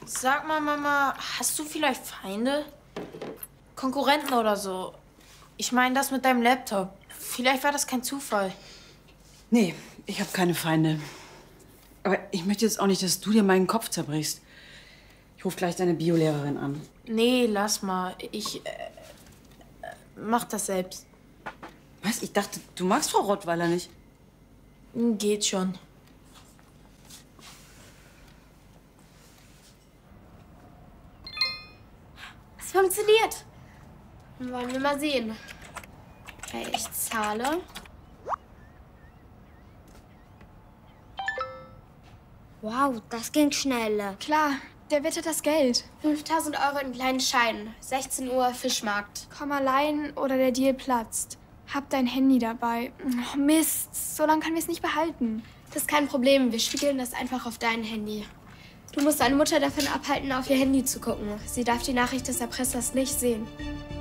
Sag mal, Mama, hast du vielleicht Feinde? Konkurrenten oder so? Ich meine, das mit deinem Laptop. Vielleicht war das kein Zufall. Nee, ich habe keine Feinde. Aber ich möchte jetzt auch nicht, dass du dir meinen Kopf zerbrichst. Ich rufe gleich deine Biolehrerin an. Nee, lass mal. Ich mach das selbst. Was? Ich dachte, du magst Frau Rottweiler nicht. Geht schon. Es funktioniert. Wollen wir mal sehen. Okay, ich zahle. Wow, das ging schnell. Klar, der wittert das Geld. 5.000 € in kleinen Scheinen. 16 Uhr Fischmarkt. Komm allein oder der Deal platzt. Hab dein Handy dabei. Oh, Mist, so lange können wir es nicht behalten. Das ist kein Problem. Wir spiegeln das einfach auf dein Handy. Du musst deine Mutter davon abhalten, auf ihr Handy zu gucken. Sie darf die Nachricht des Erpressers nicht sehen.